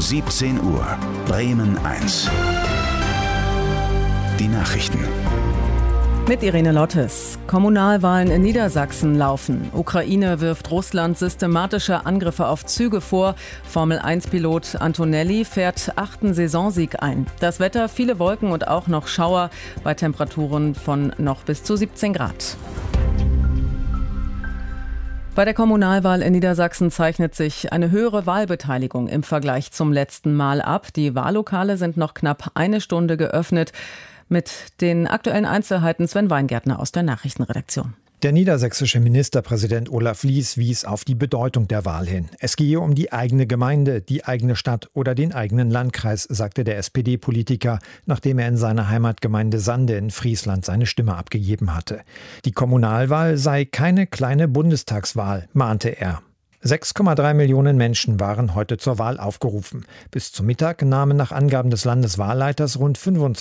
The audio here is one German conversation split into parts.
17 Uhr, Bremen 1. Die Nachrichten. Mit Irene Lottes. Kommunalwahlen in Niedersachsen laufen. Ukraine wirft Russland systematische Angriffe auf Züge vor. Formel-1-Pilot Antonelli fährt 8. Saisonsieg ein. Das Wetter, viele Wolken und auch noch Schauer bei Temperaturen von noch bis zu 17 Grad. Bei der Kommunalwahl in Niedersachsen zeichnet sich eine höhere Wahlbeteiligung im Vergleich zum letzten Mal ab. Die Wahllokale sind noch knapp eine Stunde geöffnet. Mit den aktuellen Einzelheiten Sven Weingärtner aus der Nachrichtenredaktion. Der niedersächsische Ministerpräsident Olaf Lies wies auf die Bedeutung der Wahl hin. Es gehe um die eigene Gemeinde, die eigene Stadt oder den eigenen Landkreis, sagte der SPD-Politiker, nachdem er in seiner Heimatgemeinde Sande in Friesland seine Stimme abgegeben hatte. Die Kommunalwahl sei keine kleine Bundestagswahl, mahnte er. 6,3 Millionen Menschen waren heute zur Wahl aufgerufen. Bis zum Mittag nahmen nach Angaben des Landeswahlleiters rund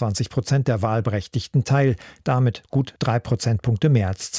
25% der Wahlberechtigten teil, damit gut 3 Prozentpunkte mehr als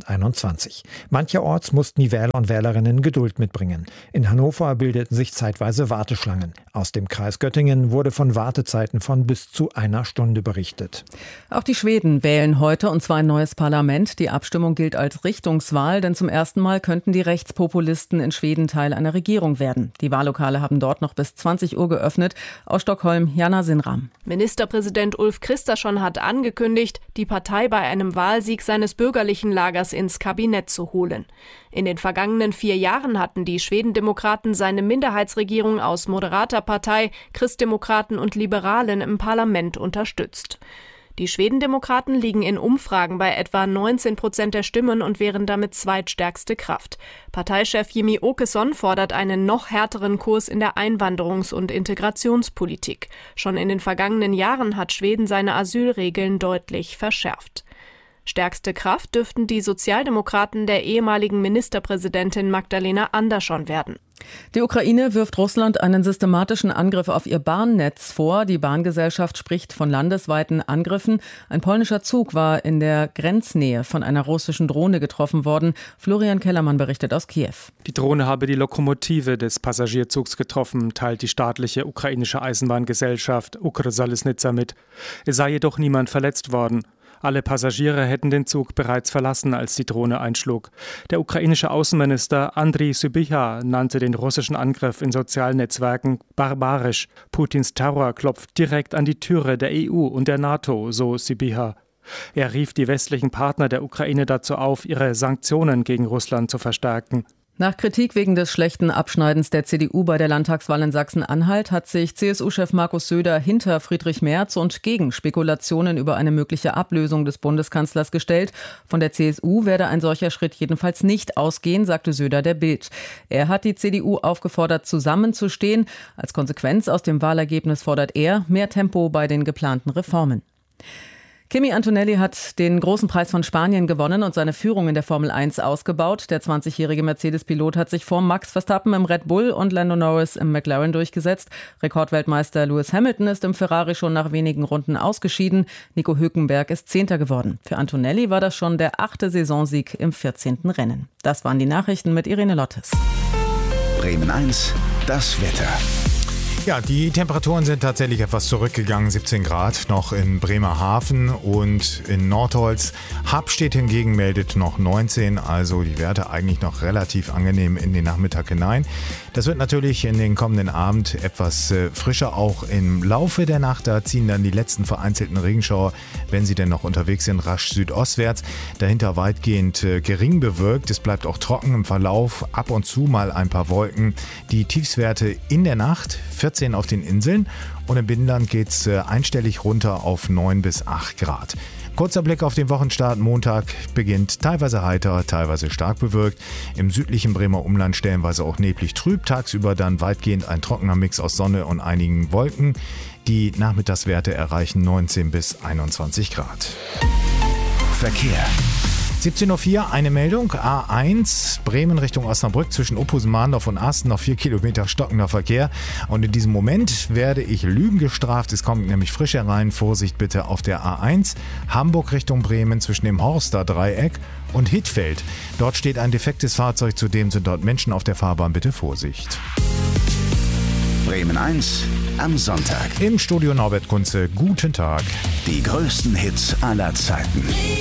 2021. Mancherorts mussten die Wähler und Wählerinnen Geduld mitbringen. In Hannover bildeten sich zeitweise Warteschlangen. Aus dem Kreis Göttingen wurde von Wartezeiten von bis zu einer Stunde berichtet. Auch die Schweden wählen heute, und zwar ein neues Parlament. Die Abstimmung gilt als Richtungswahl, denn zum ersten Mal könnten die Rechtspopulisten in Schweden Teil einer Regierung werden. Die Wahllokale haben dort noch bis 20 Uhr geöffnet. Aus Stockholm, Jana Sinram. Ministerpräsident Ulf Kristersson hat angekündigt, die Partei bei einem Wahlsieg seines bürgerlichen Lagers ins Kabinett zu holen. In den vergangenen 4 Jahren hatten die Schwedendemokraten seine Minderheitsregierung aus moderater Partei, Christdemokraten und Liberalen im Parlament unterstützt. Die Schwedendemokraten liegen in Umfragen bei etwa 19% der Stimmen und wären damit zweitstärkste Kraft. Parteichef Jimmie Åkesson fordert einen noch härteren Kurs in der Einwanderungs- und Integrationspolitik. Schon in den vergangenen Jahren hat Schweden seine Asylregeln deutlich verschärft. Stärkste Kraft dürften die Sozialdemokraten der ehemaligen Ministerpräsidentin Magdalena Andersson werden. Die Ukraine wirft Russland einen systematischen Angriff auf ihr Bahnnetz vor. Die Bahngesellschaft spricht von landesweiten Angriffen. Ein polnischer Zug war in der Grenznähe von einer russischen Drohne getroffen worden. Florian Kellermann berichtet aus Kiew. Die Drohne habe die Lokomotive des Passagierzugs getroffen, teilt die staatliche ukrainische Eisenbahngesellschaft Ukrzaliznytsia mit. Es sei jedoch niemand verletzt worden. Alle Passagiere hätten den Zug bereits verlassen, als die Drohne einschlug. Der ukrainische Außenminister Andriy Sybiha nannte den russischen Angriff in sozialen Netzwerken barbarisch. Putins Terror klopft direkt an die Türe der EU und der NATO, so Sybiha. Er rief die westlichen Partner der Ukraine dazu auf, ihre Sanktionen gegen Russland zu verstärken. Nach Kritik wegen des schlechten Abschneidens der CDU bei der Landtagswahl in Sachsen-Anhalt hat sich CSU-Chef Markus Söder hinter Friedrich Merz und gegen Spekulationen über eine mögliche Ablösung des Bundeskanzlers gestellt. Von der CSU werde ein solcher Schritt jedenfalls nicht ausgehen, sagte Söder der Bild. Er hat die CDU aufgefordert, zusammenzustehen. Als Konsequenz aus dem Wahlergebnis fordert er mehr Tempo bei den geplanten Reformen. Kimi Antonelli hat den großen Preis von Spanien gewonnen und seine Führung in der Formel 1 ausgebaut. Der 20-jährige Mercedes-Pilot hat sich vor Max Verstappen im Red Bull und Lando Norris im McLaren durchgesetzt. Rekordweltmeister Lewis Hamilton ist im Ferrari schon nach wenigen Runden ausgeschieden. Nico Hülkenberg ist 10. geworden. Für Antonelli war das schon der 8. Saisonsieg im 14. Rennen. Das waren die Nachrichten mit Irene Lottes. Bremen 1, das Wetter. Ja, die Temperaturen sind tatsächlich etwas zurückgegangen, 17 Grad noch in Bremerhaven und in Nordholz. Happstedt hingegen meldet noch 19, also die Werte eigentlich noch relativ angenehm in den Nachmittag hinein. Das wird natürlich in den kommenden Abend etwas frischer, auch im Laufe der Nacht. Da ziehen dann die letzten vereinzelten Regenschauer, wenn sie denn noch unterwegs sind, rasch südostwärts. Dahinter weitgehend gering bewölkt. Es bleibt auch trocken im Verlauf, ab und zu mal ein paar Wolken. Die Tiefstwerte in der Nacht 14 auf den Inseln und im Binnenland geht es einstellig runter auf 9 bis 8 Grad. Kurzer Blick auf den Wochenstart. Montag beginnt teilweise heiter, teilweise stark bewölkt. Im südlichen Bremer Umland stellenweise auch neblig trüb. Tagsüber dann weitgehend ein trockener Mix aus Sonne und einigen Wolken. Die Nachmittagswerte erreichen 19 bis 21 Grad. Verkehr. 17.04 Uhr, eine Meldung. A1 Bremen Richtung Osnabrück zwischen Ophusen-Mahndorf und Asten noch 4 Kilometer stockender Verkehr. Und in diesem Moment werde ich Lügen gestraft. Es kommt nämlich frisch herein. Vorsicht bitte auf der A1 Hamburg Richtung Bremen zwischen dem Horster Dreieck und Hittfeld. Dort steht ein defektes Fahrzeug. Zudem sind dort Menschen auf der Fahrbahn. Bitte Vorsicht. Bremen 1 am Sonntag. Im Studio Norbert Kunze, guten Tag. Die größten Hits aller Zeiten.